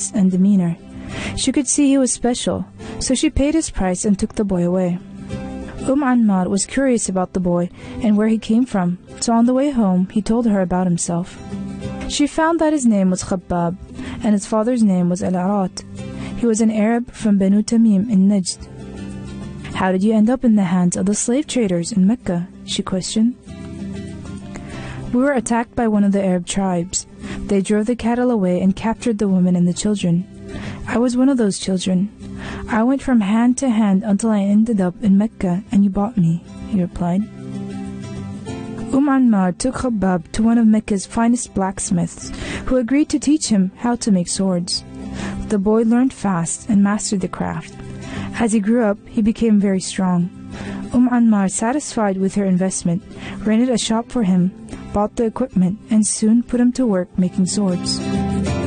dress and demeanor. She could see he was special, so she paid his price and took the boy away. Ammar was curious about the boy and where he came from, so on the way home he told her about himself. She found that his name was Khabbab and his father's name was Al-Arat. He was an Arab from Banu Tamim in Najd. "How did you end up in the hands of the slave traders in Mecca?" she questioned. "We were attacked by one of the Arab tribes. They drove the cattle away and captured the women and the children. I was one of those children. I went from hand to hand until I ended up in Mecca and you bought me," he replied. Ammar took Khabbab to one of Mecca's finest blacksmiths, who agreed to teach him how to make swords. The boy learned fast and mastered the craft. As he grew up, he became very strong. Ammar, satisfied with her investment, rented a shop for him, bought the equipment, and soon put him to work making swords.